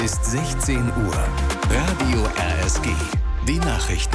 Ist 16 Uhr. Radio RSG. Die Nachrichten.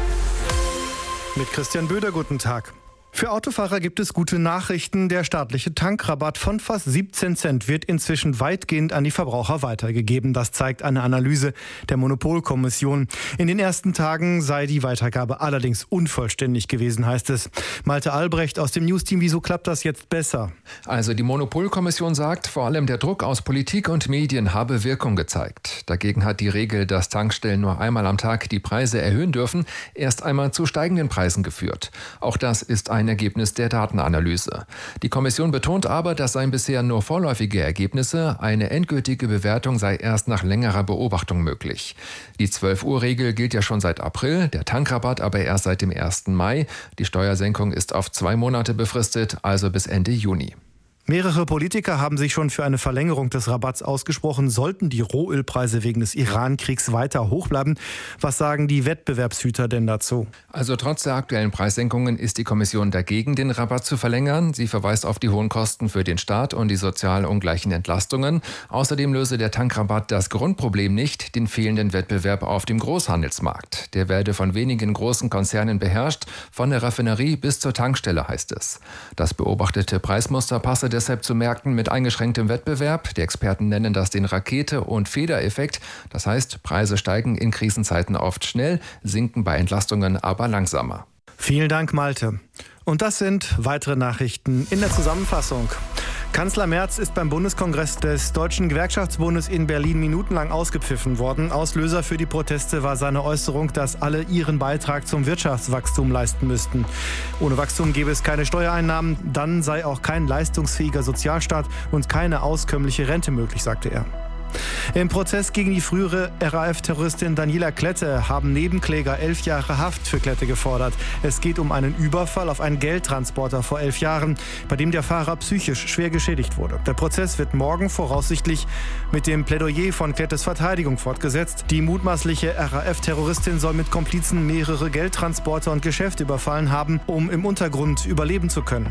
Mit Christian Böder, guten Tag. Für Autofahrer gibt es gute Nachrichten. Der staatliche Tankrabatt von fast 17 Cent wird inzwischen weitgehend an die Verbraucher weitergegeben. Das zeigt eine Analyse der Monopolkommission. In den ersten Tagen sei die Weitergabe allerdings unvollständig gewesen, heißt es. Malte Albrecht aus dem Newsteam, wieso klappt das jetzt besser? Also die Monopolkommission sagt, vor allem der Druck aus Politik und Medien habe Wirkung gezeigt. Dagegen hat die Regel, dass Tankstellen nur einmal am Tag die Preise erhöhen dürfen, erst einmal zu steigenden Preisen geführt. Auch das ist ein Ergebnis der Datenanalyse. Die Kommission betont aber, das seien bisher nur vorläufige Ergebnisse. Eine endgültige Bewertung sei erst nach längerer Beobachtung möglich. Die 12-Uhr-Regel gilt ja schon seit April, der Tankrabatt aber erst seit dem 1. Mai. Die Steuersenkung ist auf 2 Monate befristet, also bis Ende Juni. Mehrere Politiker haben sich schon für eine Verlängerung des Rabatts ausgesprochen, sollten die Rohölpreise wegen des Iran-Kriegs weiter hoch bleiben. Was sagen die Wettbewerbshüter denn dazu? Also trotz der aktuellen Preissenkungen ist die Kommission dagegen, den Rabatt zu verlängern. Sie verweist auf die hohen Kosten für den Staat und die sozial ungleichen Entlastungen. Außerdem löse der Tankrabatt das Grundproblem nicht, den fehlenden Wettbewerb auf dem Großhandelsmarkt. Der werde von wenigen großen Konzernen beherrscht, von der Raffinerie bis zur Tankstelle, heißt es. Das beobachtete Preismuster passe deshalb zu Märkten mit eingeschränktem Wettbewerb. Die Experten nennen das den Rakete- und Federeffekt. Das heißt, Preise steigen in Krisenzeiten oft schnell, sinken bei Entlastungen aber langsamer. Vielen Dank, Malte. Und das sind weitere Nachrichten in der Zusammenfassung. Kanzler Merz ist beim Bundeskongress des Deutschen Gewerkschaftsbundes in Berlin minutenlang ausgepfiffen worden. Auslöser für die Proteste war seine Äußerung, dass alle ihren Beitrag zum Wirtschaftswachstum leisten müssten. Ohne Wachstum gäbe es keine Steuereinnahmen, dann sei auch kein leistungsfähiger Sozialstaat und keine auskömmliche Rente möglich, sagte er. Im Prozess gegen die frühere RAF-Terroristin Daniela Klette haben Nebenkläger 11 Jahre Haft für Klette gefordert. Es geht um einen Überfall auf einen Geldtransporter vor 11 Jahren, bei dem der Fahrer psychisch schwer geschädigt wurde. Der Prozess wird morgen voraussichtlich mit dem Plädoyer von Klettes Verteidigung fortgesetzt. Die mutmaßliche RAF-Terroristin soll mit Komplizen mehrere Geldtransporter und Geschäfte überfallen haben, um im Untergrund überleben zu können.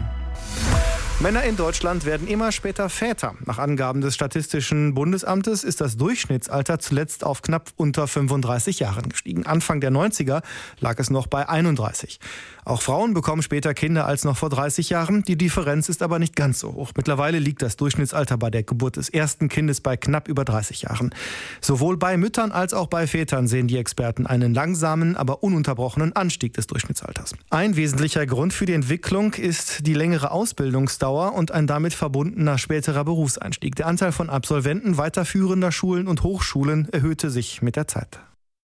Männer in Deutschland werden immer später Väter. Nach Angaben des Statistischen Bundesamtes ist das Durchschnittsalter zuletzt auf knapp unter 35 Jahren gestiegen. Anfang der 90er lag es noch bei 31. Auch Frauen bekommen später Kinder als noch vor 30 Jahren. Die Differenz ist aber nicht ganz so hoch. Mittlerweile liegt das Durchschnittsalter bei der Geburt des ersten Kindes bei knapp über 30 Jahren. Sowohl bei Müttern als auch bei Vätern sehen die Experten einen langsamen, aber ununterbrochenen Anstieg des Durchschnittsalters. Ein wesentlicher Grund für die Entwicklung ist die längere Ausbildungsdauer und ein damit verbundener späterer Berufseinstieg. Der Anteil von Absolventen weiterführender Schulen und Hochschulen erhöhte sich mit der Zeit.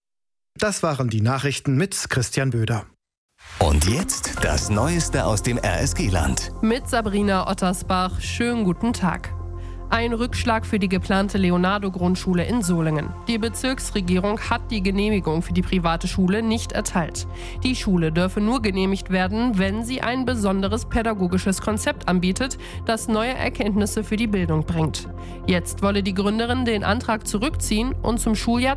Das waren die Nachrichten mit Christian Böder. Und jetzt das Neueste aus dem RSG-Land. Mit Sabrina Ottersbach. Schönen guten Tag. Ein Rückschlag für die geplante Leonardo-Grundschule in Solingen. Die Bezirksregierung hat die Genehmigung für die private Schule nicht erteilt. Die Schule dürfe nur genehmigt werden, wenn sie ein besonderes pädagogisches Konzept anbietet, das neue Erkenntnisse für die Bildung bringt. Jetzt wolle die Gründerin den Antrag zurückziehen und zum Schuljahr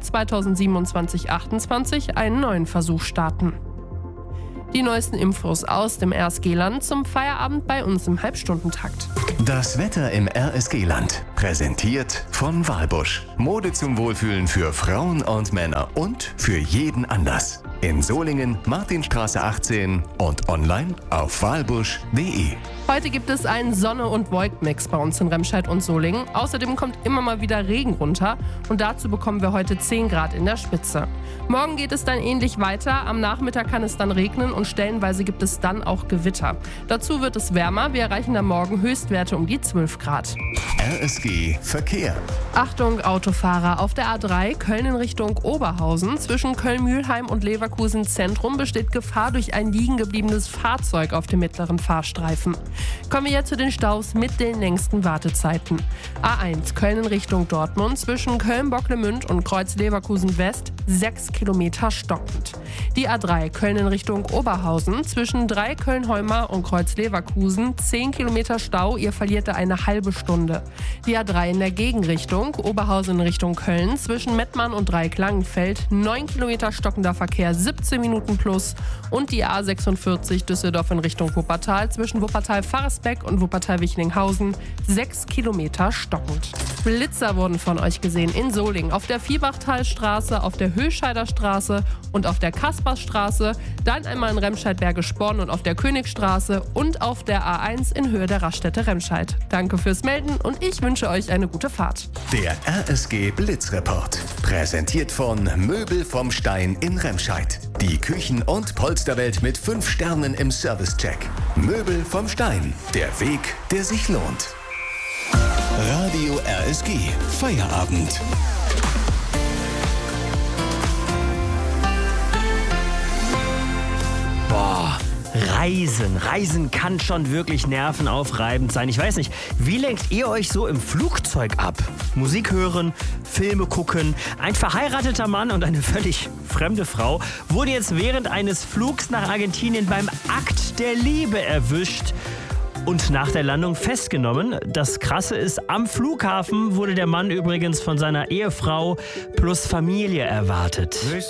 2027/28 einen neuen Versuch starten. Die neuesten Infos aus dem RSG-Land zum Feierabend bei uns im Halbstundentakt. Das Wetter im RSG-Land. Präsentiert von Walbusch. Mode zum Wohlfühlen für Frauen und Männer und für jeden Anlass. In Solingen, Martinstraße 18 und online auf walbusch.de. Heute gibt es einen Sonne- und Wolkenmix bei uns in Remscheid und Solingen. Außerdem kommt immer mal wieder Regen runter und dazu bekommen wir heute 10 Grad in der Spitze. Morgen geht es dann ähnlich weiter. Am Nachmittag kann es dann regnen und stellenweise gibt es dann auch Gewitter. Dazu wird es wärmer. Wir erreichen am Morgen Höchstwerte um die 12 Grad. RSG Verkehr. Achtung Autofahrer, auf der A3 Köln in Richtung Oberhausen. Zwischen Köln-Mühlheim und Leverkusen Zentrum besteht Gefahr durch ein liegengebliebenes Fahrzeug auf dem mittleren Fahrstreifen. Kommen wir jetzt zu den Staus mit den längsten Wartezeiten. A1 Köln in Richtung Dortmund zwischen Köln-Bocklemünd und Kreuz Leverkusen West 6 Kilometer stockend. Die A3 Köln in Richtung Oberhausen. Zwischen Köln-Heumar und Kreuz-Leverkusen 10 Kilometer Stau. Ihr verliert da eine halbe Stunde. Die A3 in der Gegenrichtung. Oberhausen in Richtung Köln. Zwischen Mettmann und Dreieck-Langenfeld 9 Kilometer stockender Verkehr, 17 Minuten plus. Und die A46 Düsseldorf in Richtung Wuppertal. Zwischen Wuppertal-Faresbeck und Wuppertal-Wichlinghausen 6 Kilometer stockend. Blitzer wurden von euch gesehen in Solingen. Auf der Viehbachtalstraße, auf der Höscheider Straße und auf der Kaspersstraße. Dann einmal in Remscheid-Bergisch-Bonn und auf der Königstraße und auf der A1 in Höhe der Raststätte Remscheid. Danke fürs Melden und ich wünsche euch eine gute Fahrt. Der RSG Blitzreport. Präsentiert von Möbel vom Stein in Remscheid. Die Küchen- und Polsterwelt mit 5 Sternen im Servicecheck. Möbel vom Stein. Der Weg, der sich lohnt. Radio RSG. Feierabend. Boah, Reisen kann schon wirklich nervenaufreibend sein. Ich weiß nicht, wie lenkt ihr euch so im Flugzeug ab? Musik hören, Filme gucken. Ein verheirateter Mann und eine völlig fremde Frau wurde jetzt während eines Flugs nach Argentinien beim Akt der Liebe erwischt und nach der Landung festgenommen. Das Krasse ist, am Flughafen wurde der Mann übrigens von seiner Ehefrau plus Familie erwartet.